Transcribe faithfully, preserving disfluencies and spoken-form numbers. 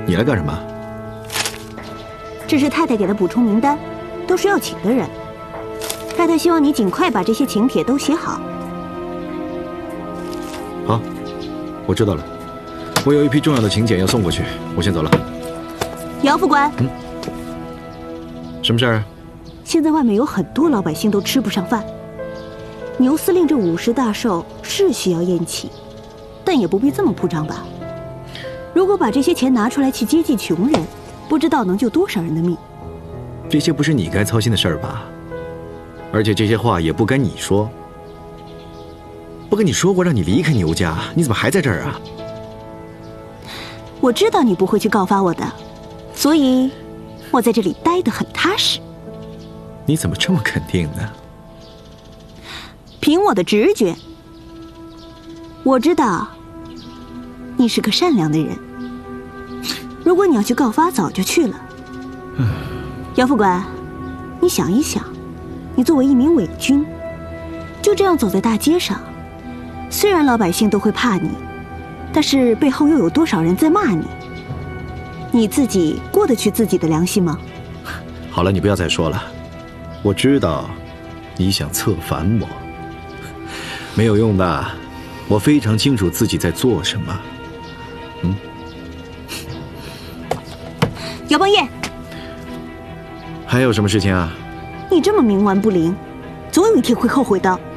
你来干什么？ 这是太太给的补充名单，都是要请的人。太太希望你尽快把这些请帖都写好。 好，我知道了。我有一批重要的请柬要送过去，我先走了。 姚副官， 嗯，什么事儿啊？ 现在外面有很多老百姓都吃不上饭。牛司令这五十大寿是需要宴请，但也不必这么铺张吧？如果把这些钱拿出来去接济穷人，不知道能救多少人的命。 这些不是你该操心的事儿吧？而且这些话也不该你说。不跟你说过让你离开牛家，你怎么还在这儿啊？ 我知道你不会去告发我的，所以我在这里待得很踏实。 你怎么这么肯定呢？ 凭我的直觉，我知道你是个善良的人。如果你要去告发，早就去了。姚副官，你想一想，你作为一名伪军，就这样走在大街上，虽然老百姓都会怕你，但是背后又有多少人在骂你？你自己过得去自己的良心吗？ 好了，你不要再说了。我知道你想策反我，没有用的。我非常清楚自己在做什么。嗯。 姚邦彦， 还有什么事情啊？ 你这么冥顽不灵，总有一天会后悔的。